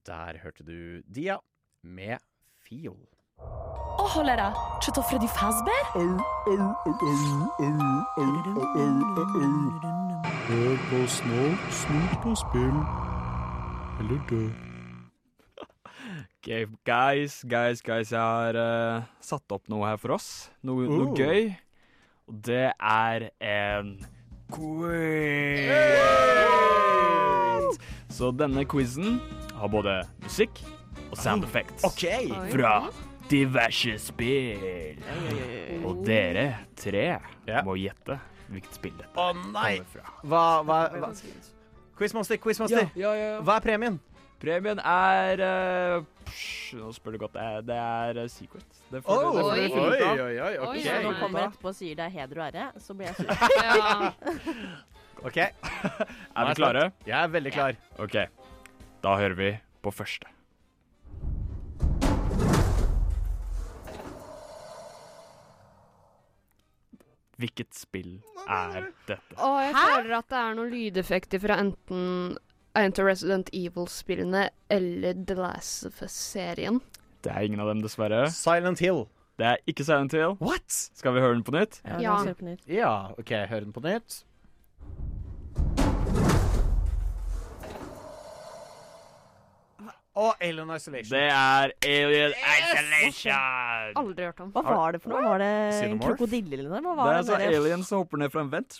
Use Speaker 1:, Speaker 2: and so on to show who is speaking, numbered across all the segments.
Speaker 1: Der hørte du Dia med Feel.
Speaker 2: cholera, czy to Freddy Fazbear?
Speaker 1: Hør på snort, snort på spill. Eller dø.
Speaker 3: Ok, guys, jeg har satt opp noe her for oss. Noe gøy. Og det er en quiz! Så denne quizen har både musikk og sound effects.
Speaker 1: Ok.
Speaker 3: Fra diverse spill. Og dere tre må gjette hvilket spill dette
Speaker 1: nei.
Speaker 3: kommer fra.
Speaker 1: Hva? Quizmaster.
Speaker 3: Ja.
Speaker 1: Hva er premien?
Speaker 3: Premien er nå spør du godt, det er secret. Det får dere finne ut av.
Speaker 1: Ok.
Speaker 4: Hvis noen kommer etterpå og sier det er heder og ære, så blir jeg sur.
Speaker 1: Ok.
Speaker 3: Er vi klare?
Speaker 1: Jeg er veldig klar.
Speaker 3: Ok, da hører vi på første. Hvilket spill er dette?
Speaker 5: Jeg føler at det er noen lydeffekter fra enten Resident Evil-spillene eller The Last of Us-serien.
Speaker 3: Det er ingen av dem, dessverre.
Speaker 1: Silent Hill.
Speaker 3: Det er ikke Silent Hill.
Speaker 1: What?
Speaker 3: Skal vi høre den på nytt?
Speaker 4: Ja,
Speaker 5: Ja.
Speaker 4: la oss høre på nytt.
Speaker 1: Ja, ok, hør den på nytt. Alien Isolation.
Speaker 3: Det er Alien Isolation!
Speaker 5: Aldri hørt om.
Speaker 4: Hva var det for noe? Var det en
Speaker 1: Xenomorph?
Speaker 4: krokodille eller noe? Hva
Speaker 3: Det
Speaker 4: var
Speaker 3: er så
Speaker 4: det?
Speaker 3: alien som hopper ned fra en vent.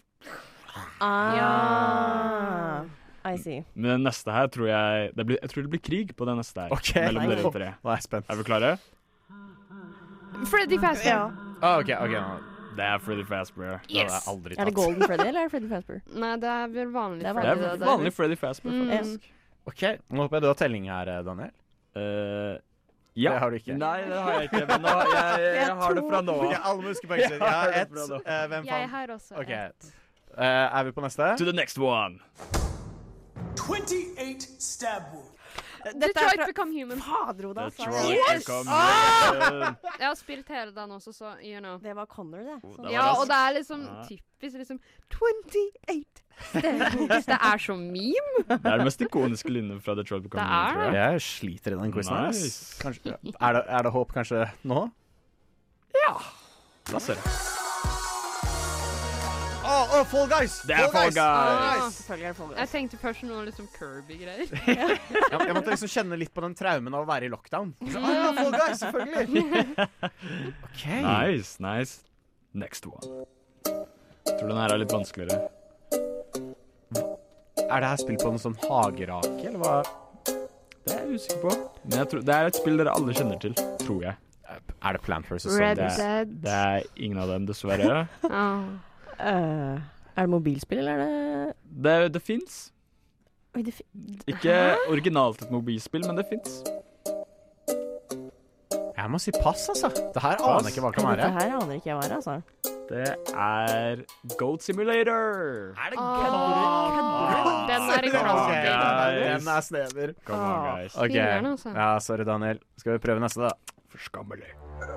Speaker 4: I see.
Speaker 3: Men den neste her tror jeg tror det blir krig på den neste her.
Speaker 1: Ok.
Speaker 3: Mellom dere tre.
Speaker 1: Nå er jeg spent.
Speaker 3: Er vi klare?
Speaker 5: Freddy Fazbear.
Speaker 1: Ok.
Speaker 3: Det er Freddy Fazbear.
Speaker 1: Det hadde jeg aldri tatt.
Speaker 4: Er det Golden Freddy eller er det Freddy Fazbear?
Speaker 5: Nei, det er vel vanlig
Speaker 4: Det er
Speaker 5: Freddy.
Speaker 3: Det er vanlig Freddy Fazbear, faktisk.
Speaker 1: Ok, nå håper jeg du har telling her, Daniel.
Speaker 3: Ja.
Speaker 1: Det har du ikke.
Speaker 3: Nei, det har jeg ikke, men nå, jeg har det fra nå.
Speaker 1: Ok, alle må huske poengene. Jeg har ett. Hvem
Speaker 5: Jeg
Speaker 1: faen?
Speaker 5: har også
Speaker 1: Ok.
Speaker 5: et.
Speaker 1: Er vi på neste?
Speaker 3: To the next one.
Speaker 6: 28 stab wound.
Speaker 5: Detroit Become Human.
Speaker 4: Faderoda, altså.
Speaker 3: Detroit Become Human.
Speaker 5: Jeg har spilt hele den også, så you know.
Speaker 4: Det var Connor, det. Så.
Speaker 3: det
Speaker 5: Ja,
Speaker 3: var
Speaker 5: og det er liksom typisk liksom 28. Det er så meme.
Speaker 3: Det er det mest ikoniske linjen fra Detroit Become
Speaker 5: Det
Speaker 3: Human,
Speaker 5: er
Speaker 3: tror jeg.
Speaker 1: Jeg sliter i den quizen her. ass.
Speaker 3: Nice.
Speaker 1: Kanskje, er det håp kanskje nå?
Speaker 3: La oss høre.
Speaker 1: Fall Guys!
Speaker 3: Det er Fall Guys.
Speaker 4: Selvfølgelig er det Fall
Speaker 5: Jeg
Speaker 4: Guys.
Speaker 5: tenkte først noe liksom Kirby-greier.
Speaker 1: Jeg måtte liksom kjenne litt på den traumen av å være i lockdown. Så, ja, Fall Guys, selvfølgelig! Ok.
Speaker 3: Nice. Next one. Jeg tror den her er litt vanskeligere.
Speaker 1: Er det her spill på en sånn hagerake, eller hva?
Speaker 3: Det er jeg usikker på. Men jeg tror, det er et spill dere alle kjenner til, tror jeg.
Speaker 1: Er det Plant vs.
Speaker 5: Red
Speaker 1: Zombies?
Speaker 5: Dead.
Speaker 3: Det er ingen av dem, dessverre.
Speaker 4: Er det mobilspill, eller er det
Speaker 3: Det finnes.
Speaker 4: Oi,
Speaker 3: Ikke originalt et mobilspill, men det finnes.
Speaker 1: Jeg må si pass, altså. Det her aner jeg ikke hva kan
Speaker 4: Dette
Speaker 1: være.
Speaker 4: her aner ikke jeg hva er, altså.
Speaker 3: Det er Goat Simulator.
Speaker 1: Er det
Speaker 5: Den er i
Speaker 1: Ok,
Speaker 5: klassen.
Speaker 1: den er snever.
Speaker 3: Come on, guys.
Speaker 1: Ok,
Speaker 5: Filler'n, altså.
Speaker 1: ja, sorry Daniel. Skal vi prøve neste da?
Speaker 3: For skammelig.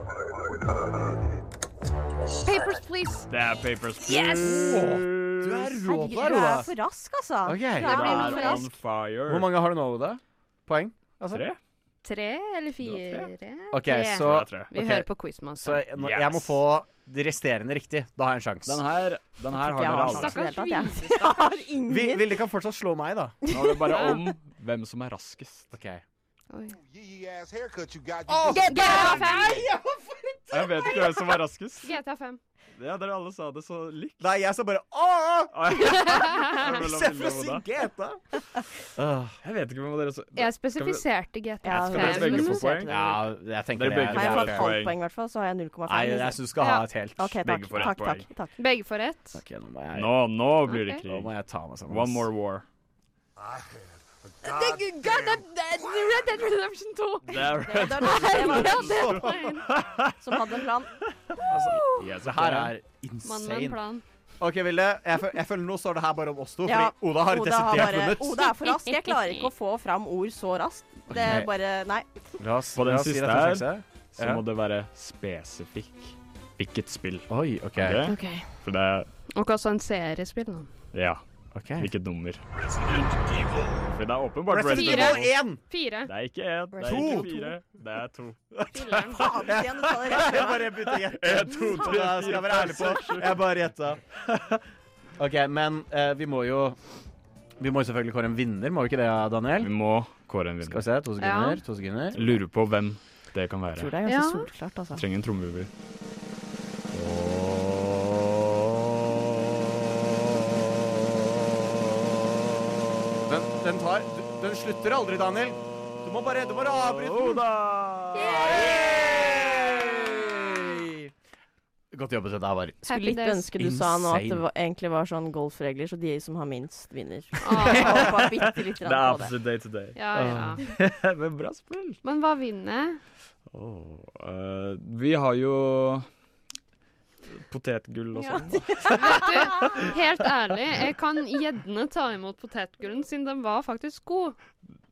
Speaker 5: Papers, please.
Speaker 3: Det er Papers, Please.
Speaker 5: Yes!
Speaker 1: Du er rå
Speaker 4: Herregud,
Speaker 1: på det,
Speaker 4: du er
Speaker 1: Oda.
Speaker 4: for rask, altså.
Speaker 1: Ok.
Speaker 4: Du
Speaker 5: Det
Speaker 3: Det
Speaker 5: blir
Speaker 4: er
Speaker 5: litt for
Speaker 3: er
Speaker 5: raskt.
Speaker 3: on fire.
Speaker 1: Hvor mange har du nå, Oda? Poeng? Altså?
Speaker 3: 3?
Speaker 5: 3 eller 4?
Speaker 1: Ok,
Speaker 5: Tre.
Speaker 1: så,
Speaker 5: Vi
Speaker 1: ok,
Speaker 5: hører på
Speaker 1: så
Speaker 5: Quizmaster.
Speaker 1: jeg må få de resterende riktig. Da har jeg en sjanse.
Speaker 3: Den her har
Speaker 4: Jeg
Speaker 3: dere
Speaker 4: har
Speaker 3: alle.
Speaker 4: ikke
Speaker 5: Stakkars
Speaker 4: helt tatt, jeg.
Speaker 5: Vilde.
Speaker 4: Jeg har ingen.
Speaker 1: Vilde kan fortsatt slå meg, da.
Speaker 3: Nå er det bare om hvem som er raskest.
Speaker 1: Ok.
Speaker 7: Ass haircut you got.
Speaker 5: GTA 5!
Speaker 3: Jeg vet ikke hvem som er raskest.
Speaker 5: GTA 5.
Speaker 3: Ja, dere alle sa det så likt.
Speaker 1: Nei, jeg sa bare åh!
Speaker 3: Jeg
Speaker 1: Se for å si GTA.
Speaker 3: Jeg vet ikke hvem av dere så...
Speaker 5: Jeg spesifiserte GTA
Speaker 4: Ja,
Speaker 5: 5.
Speaker 3: dere begge få poeng?
Speaker 1: Ja, jeg tenker
Speaker 3: Dere
Speaker 1: det.
Speaker 3: begge
Speaker 4: Har jeg
Speaker 3: får
Speaker 4: fått
Speaker 3: et
Speaker 4: halvt
Speaker 3: poeng.
Speaker 4: poeng, i hvert fall, så har jeg 0,5.
Speaker 1: Nei, jeg synes du skal ha et helt.
Speaker 4: Ok, takk,
Speaker 3: Begge får ett
Speaker 4: takk,
Speaker 3: poeng.
Speaker 4: takk.
Speaker 5: Begge får ett.
Speaker 1: Ok, nå må jeg,
Speaker 3: Nå blir det
Speaker 5: Ok.
Speaker 1: nå må
Speaker 3: krig.
Speaker 1: jeg ta meg sammen.
Speaker 3: One more war.
Speaker 5: Red Dead Redemption 2.
Speaker 3: Det er
Speaker 4: Det var som hadde en plan.
Speaker 3: Yes,
Speaker 1: Det her er
Speaker 5: Mann med en
Speaker 1: insane.
Speaker 5: plan.
Speaker 1: Ok, Vilde, jeg føler nå står det her bare om oss to,
Speaker 4: Ja,
Speaker 1: fordi Oda har desidert vunnet.
Speaker 4: Oda er for rask. Jeg klarer ikke å få fram ord så raskt. Det er
Speaker 1: Ok.
Speaker 4: bare Nei.
Speaker 1: La oss,
Speaker 3: På den
Speaker 1: la oss gi
Speaker 3: siste
Speaker 1: dette en
Speaker 3: her.
Speaker 1: sjanse.
Speaker 3: Så
Speaker 1: Ja.
Speaker 3: må det være spesifikk. Hvilket spill.
Speaker 1: Oi, ok.
Speaker 3: Ok?
Speaker 5: Ok.
Speaker 3: For det er...
Speaker 5: Og også en seriespill, da.
Speaker 3: Ja.
Speaker 1: Ok.
Speaker 3: Hvilket nummer? For det er åpenbart
Speaker 1: Resident
Speaker 3: Resident
Speaker 1: Evil
Speaker 3: Evil.
Speaker 1: 1!
Speaker 5: 4.
Speaker 3: Det er ikke 1, det er
Speaker 1: To.
Speaker 3: ikke 4, det er 2.
Speaker 5: Filleren.
Speaker 4: Faen, Stian, du sa det rett.
Speaker 1: Jeg bare begynte å gjette.
Speaker 3: 1, 2, 3,
Speaker 1: Jeg skal være ærlig på. Jeg bare gjetta. OK, men vi må jo selvfølgelig kåre en vinner, må vi ikke det, Daniel?
Speaker 3: Vi må kåre en
Speaker 1: Skal vi
Speaker 3: vinner.
Speaker 1: se, 2 sekunder. 2 sekunder.
Speaker 3: Lurer på hvem det kan
Speaker 4: Jeg tror
Speaker 3: være.
Speaker 4: det er
Speaker 5: Ja.
Speaker 4: ganske solklart, altså.
Speaker 3: Trenger en trommevirvel.
Speaker 1: Den slutter aldri, Daniel. Du må bare avbryte den. Yay! Godt jobbet, dette var
Speaker 4: Skulle litt
Speaker 5: Happy days.
Speaker 4: ønske du sa nå at det
Speaker 1: Insane.
Speaker 4: egentlig var sånn golfregler, så de som har minst, vinner.
Speaker 5: Ah,
Speaker 4: Jeg håper bitte litt
Speaker 3: Det er
Speaker 4: på det.
Speaker 3: opposite day today.
Speaker 5: ja, ja.
Speaker 3: Men bra spill.
Speaker 5: Men hva vinner?
Speaker 3: Vi har jo potetgull og
Speaker 4: Ja.
Speaker 3: sånn.
Speaker 5: Vet du, helt ærlig, jeg kan gjerne ta imot potetgullen, siden den var faktisk god.